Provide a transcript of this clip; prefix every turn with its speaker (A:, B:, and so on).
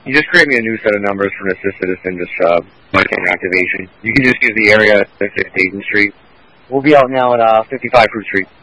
A: You just create me a new set of numbers for an assisted Ascendus body camera activation. You can just use the area at 5th Dayton Street. We'll be out now at 55 Fruit Street.